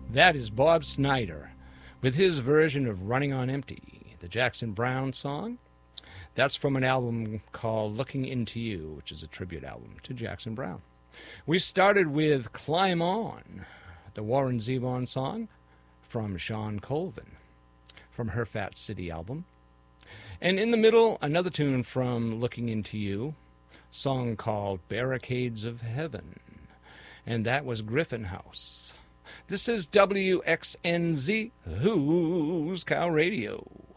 That is Bob Snyder with his version of Running on Empty, the Jackson Browne song. That's from an album called Looking Into You, which is a tribute album to Jackson Browne. We started with Climb On, the Warren Zevon song from Sean Colvin from her Fat City album. And in the middle, another tune from Looking Into You, song called Barricades of Heaven. And that was Griffin House. This is WXNZ, Who's Cow Radio.